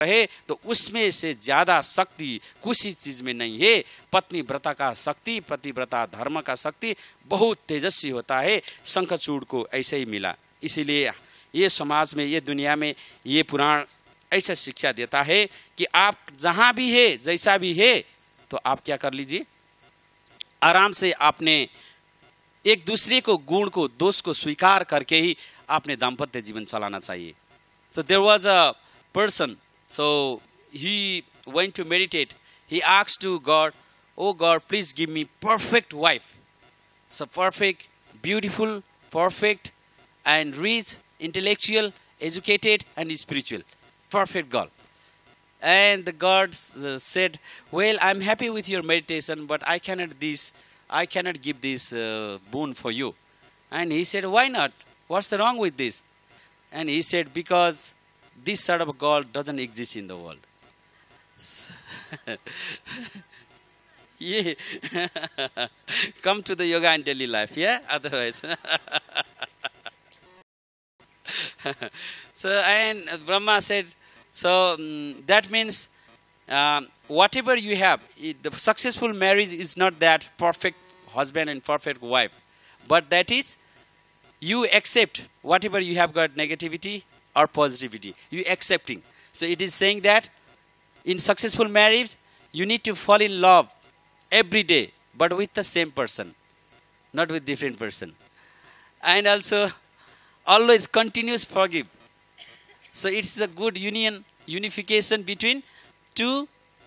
रहे तो उसमें से ज्यादा शक्ति किसी चीज में नहीं है। पत्नी व्रता का शक्ति, पतिव्रता धर्म का शक्ति बहुत तेजस्वी होता है। शंखचूड़ को ऐसे ही मिला। इसीलिए ये समाज में, ये दुनिया में ये पुराण ऐसा शिक्षा देता है कि आप जहां भी है, जैसा भी है, तो आप क्या कर लीजिए, आराम से आपने एक दूसरे को, गुण को, दोष को स्वीकार करके ही आपने दाम्पत्य जीवन चलाना चाहिए। So there was a person, so he went to meditate. He asked to God, "Oh God, please give me perfect wife." So perfect, beautiful, perfect, and rich, intellectual, educated, and spiritual. Perfect girl. And the God said, "Well, I'm happy with your meditation, but I cannot give this boon for you." And he said, "Why not? What's wrong with this?" And he said, "Because this sort of God doesn't exist in the world." Yeah. Come to the yoga and daily life, yeah? Otherwise. So, and Brahma said, so that means whatever you have, the successful marriage is not that perfect husband and perfect wife, but that is you accept whatever you have got, negativity or positivity, you accepting. So it is saying that in successful marriage, you need to fall in love every day, but with the same person, not with different person. And also, always continuous forgive. So it's a good unification between two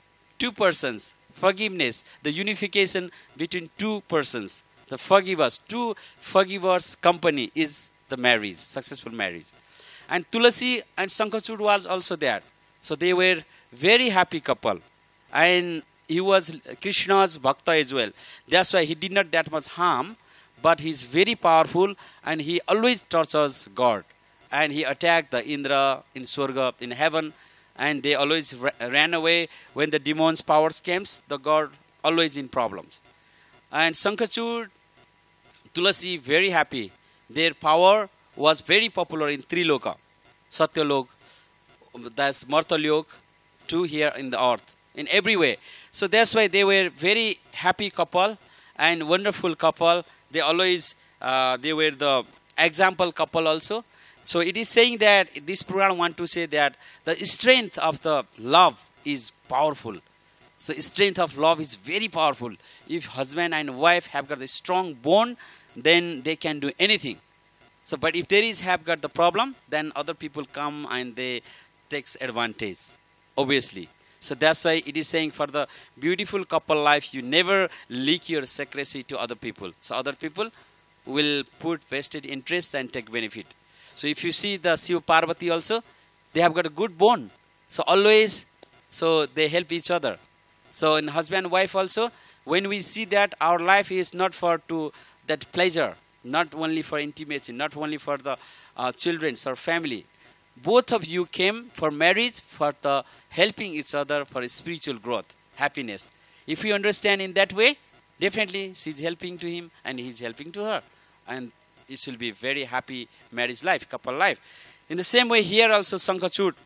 persons. Forgiveness, the unification between two persons. The two forgivers company is the marriage, successful marriage. And Tulasi and Sankhachud was also there. So they were very happy couple. And he was Krishna's bhakta as well. That's why he did not that much harm, but he's very powerful and he always tortures God. And he attacked the Indra in Swarga, in heaven, and they always ran away when the demons' powers came. The God always in problems. And Sankhachud, Tulasi, very happy. Their power was very popular in Triloka, Satyalok, that's Martalok, to here in the earth, in every way. So that's why they were very happy couple and wonderful couple. They always, they were the example couple also. So it is saying that this Puran want to say that the strength of the love is powerful. So strength of love is very powerful. If husband and wife have got a strong bond, then they can do anything. So, but if have got the problem, then other people come and they takes advantage, obviously. So that's why it is saying for the beautiful couple life, you never leak your secrecy to other people. So other people will put vested interest and take benefit. So if you see the Shiva Parvati also, they have got a good bond. So always, so they help each other. So in husband and wife also, when we see that our life is not for that pleasure, not only for intimacy, not only for the children or family. Both of you came for marriage, for the helping each other, for spiritual growth, happiness. If you understand in that way, definitely she's helping to him and he's helping to her. And this will be very happy marriage life, couple life. In the same way here also Sankhachud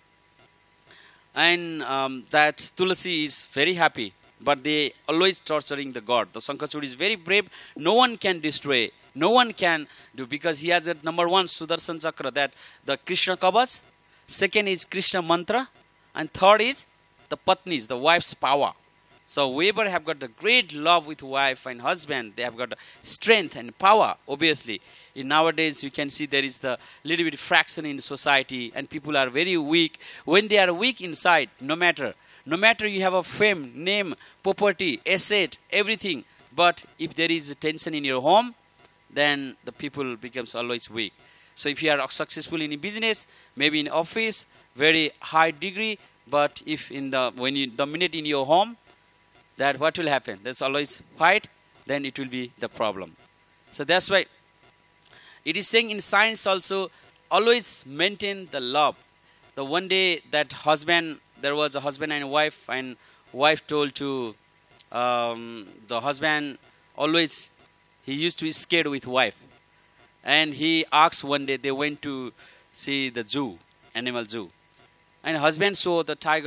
and that Tulasi is very happy, but they always torturing the God. The Sankhachud is very brave. No one can destroy. No one can do, because he has a number one Sudarshan Chakra, that the Krishna Kavach, second is Krishna Mantra, and third is the Patnis, the wife's power. So whoever have got the great love with wife and husband, they have got strength and power, obviously. In nowadays, you can see there is the little bit fraction in society and people are very weak. When they are weak inside, no matter you have a fame, name, property, asset, everything, but if there is tension in your home, then the people becomes always weak. So if you are successful in business, maybe in office, very high degree, but if when you dominate in your home, that what will happen? There's always fight, then it will be the problem. So that's why it is saying in science also, always maintain the love. The one day that there was a husband and wife, and wife told to the husband, always he used to be scared with wife. And he asked one day, they went to see the zoo, animal zoo. and husband saw the tiger